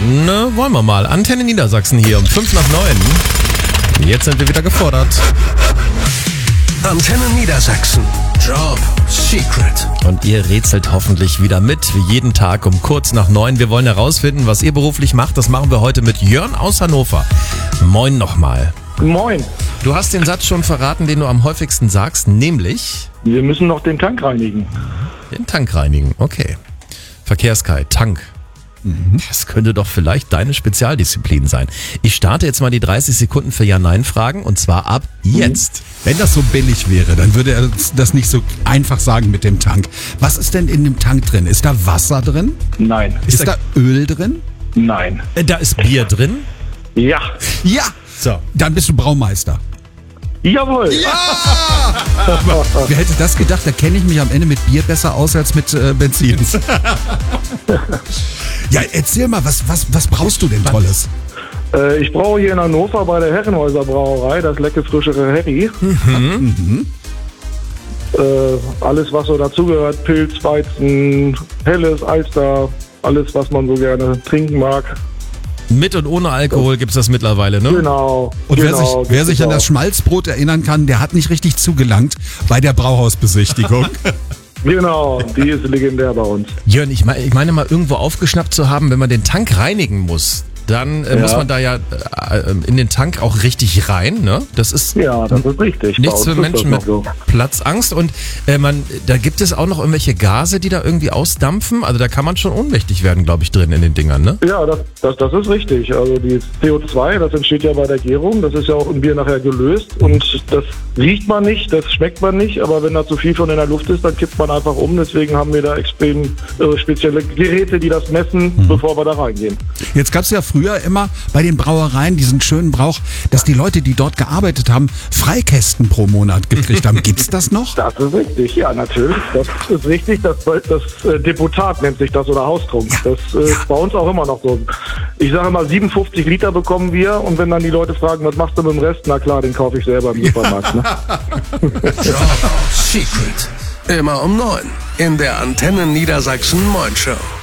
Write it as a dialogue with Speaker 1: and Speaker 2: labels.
Speaker 1: dann wollen wir mal. Antenne Niedersachsen hier um 8:55. Jetzt sind wir wieder gefordert.
Speaker 2: Antenne Niedersachsen. Job Secret.
Speaker 1: Und ihr rätselt hoffentlich wieder mit, wie jeden Tag um 8:45. Wir wollen herausfinden, was ihr beruflich macht. Das machen wir heute mit Jörn aus Hannover. Moin nochmal.
Speaker 3: Moin.
Speaker 1: Du hast den Satz schon verraten, den du am häufigsten sagst, nämlich...
Speaker 3: Wir müssen noch den Tank reinigen.
Speaker 1: Den Tank reinigen, okay. Verkehrskai, Tank. Das könnte doch vielleicht deine Spezialdisziplin sein. Ich starte jetzt mal die 30 Sekunden für Ja-Nein-Fragen und zwar ab jetzt.
Speaker 4: Wenn das so billig wäre, dann würde er das nicht so einfach sagen mit dem Tank. Was ist denn in dem Tank drin? Ist da Wasser drin?
Speaker 3: Nein.
Speaker 4: Ist da Öl drin?
Speaker 3: Nein.
Speaker 1: Da ist Bier drin.
Speaker 3: Ja.
Speaker 4: Ja!
Speaker 1: So.
Speaker 4: Dann bist du Braumeister.
Speaker 3: Jawohl.
Speaker 4: Wer hätte das gedacht? Da kenne ich mich am Ende mit Bier besser aus als mit Benzin. Ja, erzähl mal, was brauchst du denn Tolles?
Speaker 3: Ich brauche hier in Hannover bei der Herrenhäuser Brauerei das lecke frischere Herri. Alles, was so dazugehört, Pilz, Weizen, Helles, Alster, alles, was man so gerne trinken mag.
Speaker 1: Mit und ohne Alkohol gibt's das mittlerweile, ne?
Speaker 3: Genau.
Speaker 4: Und
Speaker 3: genau,
Speaker 4: wer sich an das Schmalzbrot erinnern kann, der hat nicht richtig zugelangt bei der Brauhausbesichtigung.
Speaker 3: Genau, die ist legendär bei uns.
Speaker 1: Jörn, ich meine mal irgendwo aufgeschnappt zu haben, wenn man den Tank reinigen muss, dann muss man da ja in den Tank auch richtig rein, ne? Das ist
Speaker 3: Ja, das ist richtig. Bei
Speaker 1: nichts
Speaker 3: uns
Speaker 1: für
Speaker 3: ist
Speaker 1: Menschen
Speaker 3: das
Speaker 1: mit
Speaker 3: noch so.
Speaker 1: Platzangst und da gibt es auch noch irgendwelche Gase, die da irgendwie ausdampfen. Also da kann man schon ohnmächtig werden, glaube ich, drin in den Dingern, ne?
Speaker 3: Ja, das ist richtig. Also die CO2, das entsteht ja bei der Gärung, das ist ja auch im Bier nachher gelöst und das riecht man nicht, das schmeckt man nicht, aber wenn da zu viel von in der Luft ist, dann kippt man einfach um. Deswegen haben wir da extrem spezielle Geräte, die das messen, bevor wir da reingehen.
Speaker 4: Jetzt gab es ja früher immer bei den Brauereien diesen schönen Brauch, dass die Leute, die dort gearbeitet haben, Freikästen pro Monat gekriegt haben. Gibt's das noch?
Speaker 3: Das ist richtig, ja, natürlich. Das ist richtig. Das Deputat nennt sich das oder Haustrunk. Das ist bei uns auch immer noch so. Ich sage mal, 57 Liter bekommen wir und wenn dann die Leute fragen, was machst du mit dem Rest? Na klar, den kaufe ich selber im Supermarkt. Ne?
Speaker 2: Job Secret. Immer um 9 in der Antenne Niedersachsen Morning Show.